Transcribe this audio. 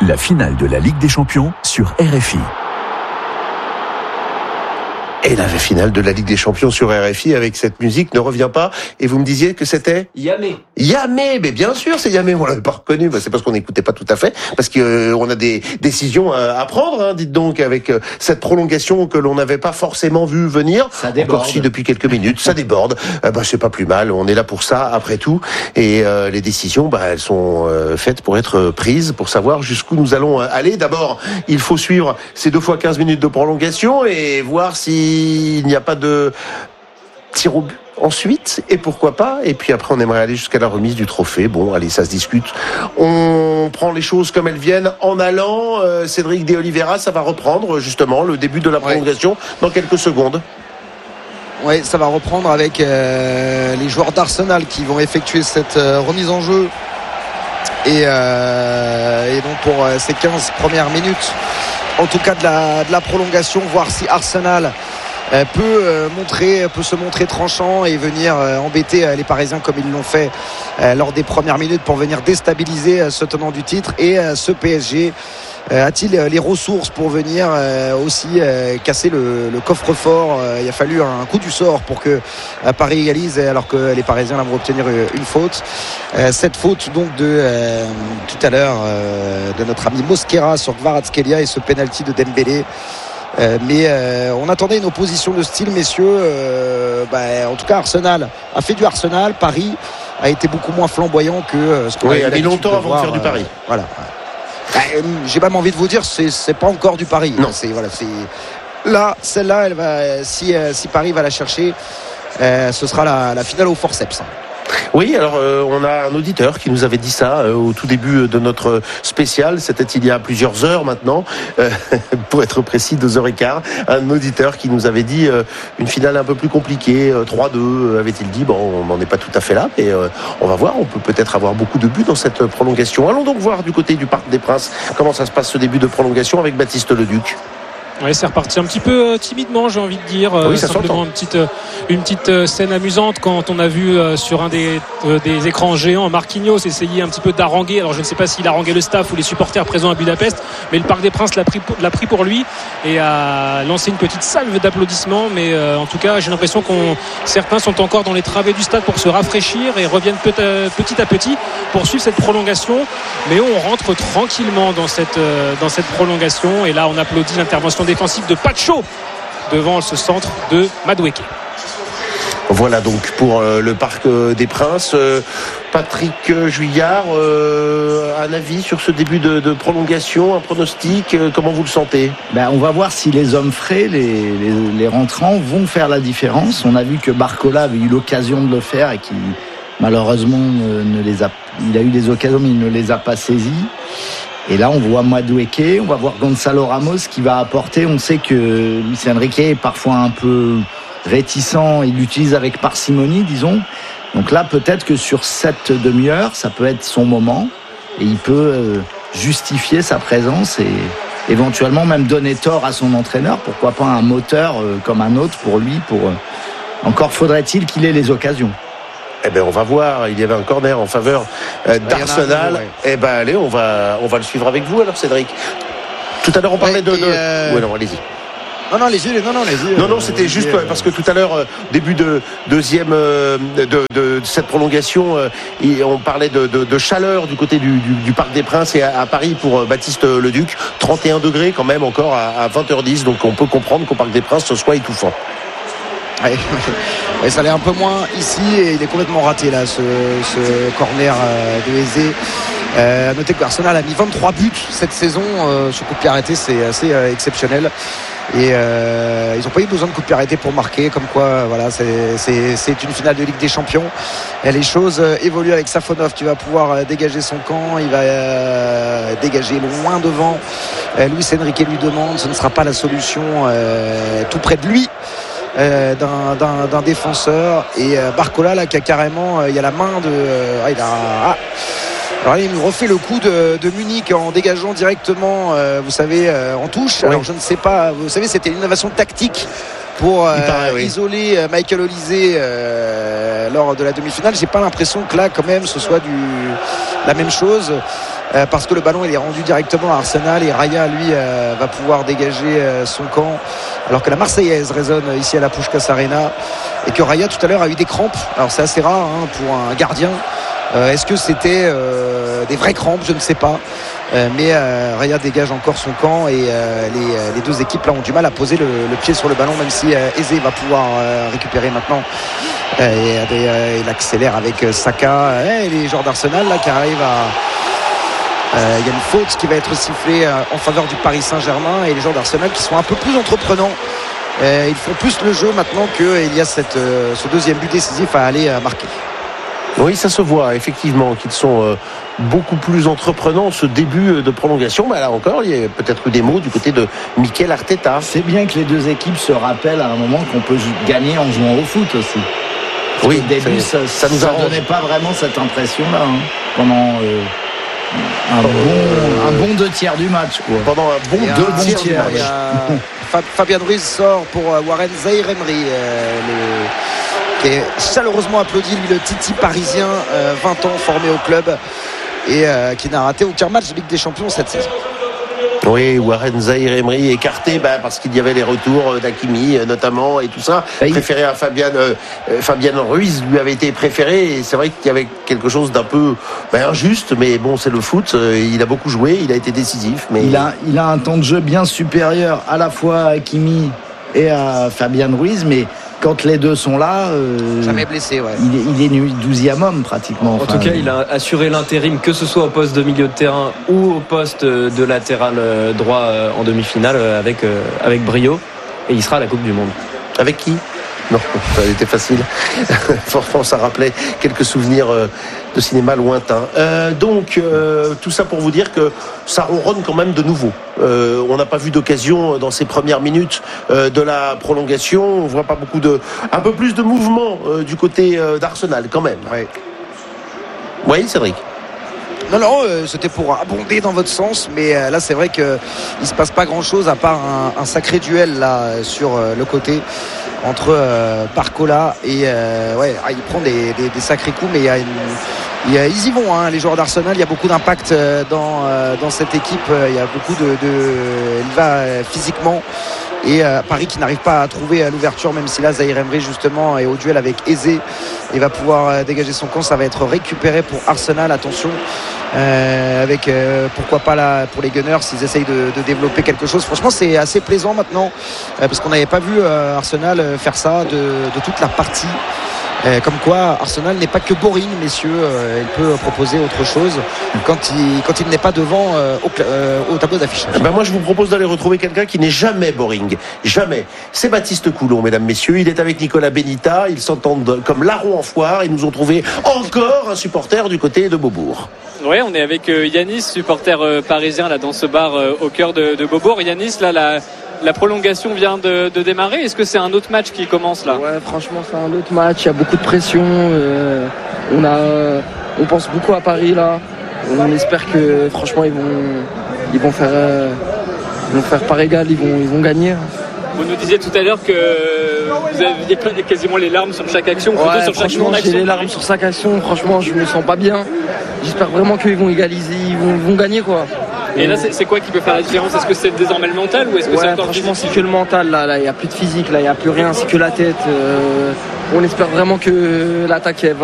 La finale de la Ligue des Champions sur RFI. Et la finale de la Ligue des Champions sur RFI avec cette musique ne revient pas. Et vous me disiez que c'était Yamé. Yamé, mais bien sûr c'est Yamé. On l'avait pas reconnu, c'est parce qu'on n'écoutait pas tout à fait, parce qu'on a des décisions à prendre. Hein, dites donc, avec cette prolongation que l'on n'avait pas forcément vu venir. Ça déborde. Encore si depuis quelques minutes, ça déborde. C'est pas plus mal. On est là pour ça après tout. Et les décisions, elles sont faites pour être prises, pour savoir jusqu'où nous allons aller. D'abord, il faut suivre ces 2 fois 15 minutes de prolongation et voir si il n'y a pas de tir au but ensuite, et pourquoi pas. Et puis après, on aimerait aller jusqu'à la remise du trophée. Bon, allez, ça se discute. On prend les choses comme elles viennent en allant. Cédric de Oliveira, ça va reprendre justement le début de la prolongation dans quelques secondes. Oui, ça va reprendre avec les joueurs d'Arsenal qui vont effectuer cette remise en jeu. Et donc pour ces 15 premières minutes, en tout cas de la prolongation, voir si Arsenal peut se montrer tranchant et venir embêter les Parisiens comme ils l'ont fait lors des premières minutes pour venir déstabiliser ce tenant du titre. Et ce PSG a-t-il les ressources pour venir aussi casser le coffre-fort. Il a fallu un coup du sort pour que Paris égalise, alors que les Parisiens vont obtenir une faute. Cette faute donc de tout à l'heure de notre ami Mosquera sur Kvaratskhelia et ce penalty de Dembélé. Mais on attendait une opposition de style, messieurs. En tout cas, Arsenal a fait du Arsenal. Paris a été beaucoup moins flamboyant que ce qu'on a mis longtemps avant de faire du Paris. Voilà. J'ai même envie de vous dire, c'est pas encore du Paris. Non. Celle-là, elle va, si Paris va la chercher, ce sera la finale au forceps. Oui, alors on a un auditeur qui nous avait dit ça au tout début de notre spécial. C'était il y a plusieurs heures maintenant, pour être précis, 2h15. Un auditeur qui nous avait dit une finale un peu plus compliquée, 3-2, avait-il dit. Bon, on n'en est pas tout à fait là, mais on va voir. On peut peut-être avoir beaucoup de buts dans cette prolongation. Allons donc voir du côté du Parc des Princes comment ça se passe ce début de prolongation avec Baptiste Leduc. Ouais, c'est reparti un petit peu timidement, j'ai envie de dire. Oui, ça simplement une petite scène amusante quand on a vu sur un des écrans géants Marquinhos essayer un petit peu d'haranguer. Alors je ne sais pas s'il haranguait le staff ou les supporters présents à Budapest, mais le Parc des Princes l'a pris pour lui et a lancé une petite salve d'applaudissements. Mais en tout cas, j'ai l'impression certains sont encore dans les travées du stade pour se rafraîchir et reviennent petit à petit pour suivre cette prolongation. Mais on rentre tranquillement dans cette prolongation, et là on applaudit l'intervention défensif de Pacho devant ce centre de Madueke. Voilà donc pour le Parc des Princes. Patrick Juillard, un avis sur ce début de prolongation, un pronostic, comment vous le sentez ? On va voir si les hommes frais, les rentrants vont faire la différence. On a vu que Barcola avait eu l'occasion de le faire et qui malheureusement il a eu des occasions mais il ne les a pas saisies. Et là, on voit Madueke, on va voir Gonzalo Ramos qui va apporter. On sait que Luis Enrique est parfois un peu réticent, il l'utilise avec parcimonie, disons. Donc là, peut-être que sur cette demi-heure, ça peut être son moment et il peut justifier sa présence et éventuellement même donner tort à son entraîneur. Pourquoi pas un moteur comme un autre pour lui. Encore faudrait-il qu'il ait les occasions. On va voir, il y avait un corner en faveur d'Arsenal. Allez, on va le suivre avec vous alors, Cédric. Tout à l'heure on parlait Ouais, non, allez-y. Non, allez-y. Non, c'était juste parce que tout à l'heure, début de deuxième de cette prolongation, on parlait de chaleur du côté du Parc des Princes et à Paris pour Baptiste Leduc. 31 degrés quand même encore à 20h10, donc on peut comprendre qu'au Parc des Princes ce soit étouffant. Ça allait un peu moins ici et il est complètement raté là, ce corner de Eze. Notez que Arsenal a mis 23 buts cette saison sur coup de pied arrêté, c'est assez exceptionnel. Et ils n'ont pas eu besoin de coup de pied arrêté pour marquer, comme quoi voilà, c'est une finale de Ligue des Champions. Et les choses évoluent avec Safonov qui va pouvoir dégager son camp, il va dégager loin devant. Luis Enrique lui demande, ce ne sera pas la solution tout près de lui. D'un défenseur, et Barcola là qui a carrément il y a la main de alors il nous refait le coup de Munich en dégageant directement vous savez en touche. Alors je ne sais pas, vous savez, c'était une innovation tactique pour oui. isoler Michael Olise lors de la demi-finale. J'ai pas l'impression que là quand même ce soit la même chose, parce que le ballon il est rendu directement à Arsenal et Raya lui va pouvoir dégager son camp, alors que la Marseillaise résonne ici à la Puskás Arena, et que Raya tout à l'heure a eu des crampes. Alors c'est assez rare pour un gardien. Est-ce que c'était des vraies crampes? Je ne sais pas. Mais Raya dégage encore son camp, et les deux équipes là ont du mal à poser le pied sur le ballon, même si Eze va pouvoir récupérer maintenant, et il accélère avec Saka, et les joueurs d'Arsenal là qui arrivent il y a une faute qui va être sifflée en faveur du Paris Saint-Germain, et les joueurs d'Arsenal qui sont un peu plus entreprenants. Ils font plus le jeu maintenant qu'il y a ce deuxième but décisif à aller marquer. Oui, ça se voit effectivement qu'ils sont beaucoup plus entreprenants ce début de prolongation. Mais là encore, il y a peut-être eu des mots du côté de Mikel Arteta. C'est bien que les deux équipes se rappellent à un moment qu'on peut gagner en jouant au foot aussi. Oui, au début, ça nous donnait pas vraiment cette impression-là pendant un bon 2 tiers du match, quoi. Pendant un bon 2 tiers du match. Fabian Ruiz sort pour Warren Zaïre-Emery, qui est chaleureusement applaudi, lui, le Titi parisien, 20 ans, formé au club, et qui n'a raté aucun match de Ligue des Champions cette saison. Oui, Warren Zaïre-Emery écarté parce qu'il y avait les retours d'Hakimi notamment et tout ça. Préféré à Fabian Ruiz lui avait été préféré, et c'est vrai qu'il y avait quelque chose d'un peu injuste, mais bon, c'est le foot. Il a beaucoup joué, il a été décisif. Mais il a un temps de jeu bien supérieur à la fois à Hakimi et à Fabian Ruiz, mais quand les deux sont là, jamais blessé, ouais. Il est 12e homme pratiquement. En tout cas, il a assuré l'intérim, que ce soit au poste de milieu de terrain ou au poste de latéral droit en demi-finale avec brio, et il sera à la Coupe du Monde. Avec qui? Non, ça a été facile. Franchement, ça rappelait quelques souvenirs de cinéma lointain. Donc, tout ça pour vous dire que ça ronronne quand même de nouveau. On n'a pas vu d'occasion dans ces premières minutes de la prolongation. On voit pas un peu plus de mouvement du côté d'Arsenal quand même. Ouais. Oui, Cédric. Non, c'était pour abonder dans votre sens, mais là c'est vrai qu'il ne se passe pas grand chose à part un sacré duel là sur le côté entre Barcola et il prend des sacrés coups, mais ils y vont, les joueurs d'Arsenal. Il y a beaucoup d'impact dans cette équipe. Il y a beaucoup il va physiquement, et Paris qui n'arrive pas à trouver l'ouverture, même si là Zaïre-Emery justement est au duel avec Eze et va pouvoir dégager son camp. Ça va être récupéré pour Arsenal, attention, avec pourquoi pas là pour les Gunners s'ils essayent de développer quelque chose. Franchement, c'est assez plaisant maintenant, parce qu'on n'avait pas vu Arsenal faire ça de toute la partie. Comme quoi Arsenal n'est pas que boring, messieurs, il peut proposer autre chose quand il n'est pas devant au tableau d'affichage. Moi je vous propose d'aller retrouver quelqu'un qui n'est jamais boring, jamais. C'est Baptiste Coulon, mesdames, messieurs. Il est avec Nicolas Benita, ils s'entendent comme larrons en foire. Ils nous ont trouvé encore un supporter du côté de Beaubourg. Ouais, on est avec Yanis, supporter parisien là dans ce bar au cœur de Beaubourg. Yanis, là la prolongation vient de démarrer. Est-ce que c'est un autre match qui commence là? Ouais, franchement, c'est un autre match. Il y a beaucoup de pression. On pense beaucoup à Paris là. On espère que franchement ils vont faire par égal. Ils vont gagner. Vous nous disiez tout à l'heure que vous aviez quasiment les larmes sur chaque action. Ouais, sur chaque franchement, j'ai les larmes sur chaque action. Franchement, je me sens pas bien. J'espère vraiment qu'ils vont égaliser. Ils vont gagner, quoi. Et là, c'est quoi qui peut faire la différence? Est-ce que c'est désormais le mental, ou est-ce que c'est encore franchement, physique? c'est que le mental. Là, il n'y a plus de physique. Là, il n'y a plus rien. C'est que la tête. On espère vraiment que l'attaque